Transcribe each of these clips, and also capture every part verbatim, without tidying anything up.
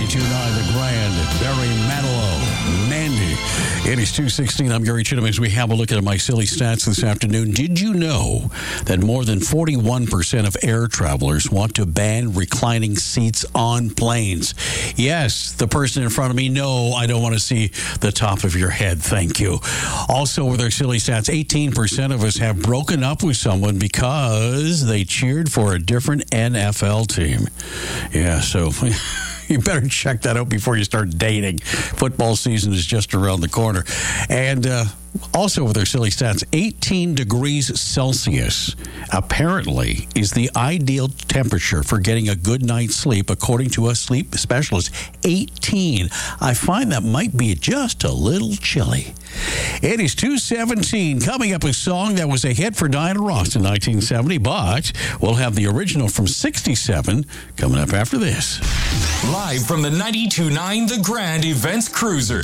ninety-two point nine The Grand, Barry Manilow, Mandy. It is two sixteen. I'm Gary Chittum as we have a look at my silly stats this afternoon. Did you know that more than forty-one percent of air travelers want to ban reclining seats on planes? Yes, the person in front of me, no, I don't want to see the top of your head. Thank you. Also, with our silly stats, eighteen percent of us have broken up with someone because they cheered for a different N F L team. Yeah, so you better check that out before you start dating. Football season is just around the corner. And uh, also with our silly stats, eighteen degrees Celsius apparently is the ideal temperature for getting a good night's sleep, according to a sleep specialist. eighteen. I find that might be just a little chilly. It is two seventeen. Coming up, a song that was a hit for Diana Ross in nineteen seventy, but we'll have the original from sixty-seven coming up after this. Live from the ninety-two point nine The Grand Events Cruiser.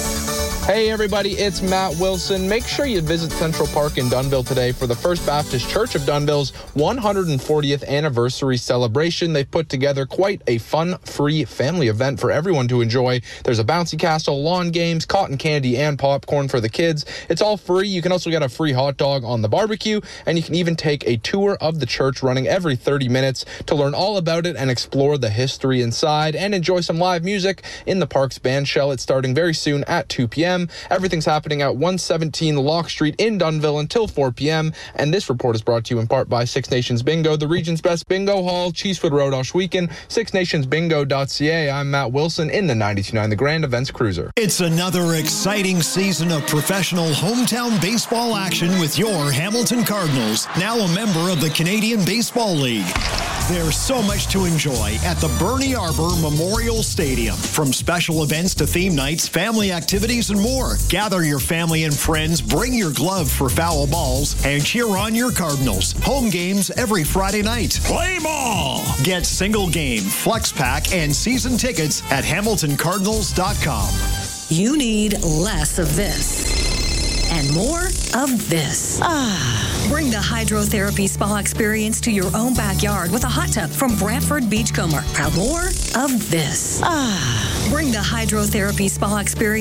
Hey everybody, it's Matt Wilson. Make sure you visit Central Park in Dunnville today for the First Baptist Church of Dunnville's one hundred fortieth anniversary celebration. They've put together quite a fun, free family event for everyone to enjoy. There's a bouncy castle, lawn games, cotton candy, and popcorn for the kids. It's all free. You can also get a free hot dog on the barbecue, and you can even take a tour of the church running every thirty minutes to learn all about it and explore the history inside and enjoy some live music in the park's band shell. It's starting very soon at two p.m. Everything's happening at one seventeen Lock Street in Dunnville until four p.m. And this report is brought to you in part by Six Nations Bingo, the region's best bingo hall, Cheesewood Road, Oshweekon, six nations bingo dot c a. I'm Matt Wilson in the ninety-two point nine The Grand Events Cruiser. It's another exciting season of professional hometown baseball action with your Hamilton Cardinals, now a member of the Canadian Baseball League. There's so much to enjoy at the Bernie Arbor Memorial Stadium. From special events to theme nights, family activities, and more. Gather your family and friends, bring your glove for foul balls, and cheer on your Cardinals. Home games every Friday night. Play ball! Get single game, flex pack, and season tickets at hamilton cardinals dot com. You need less of this and more of this. Ah. Bring the hydrotherapy spa experience to your own backyard with a hot tub from Brantford Beachcomber. Have more of this. Ah. Bring the hydrotherapy spa experience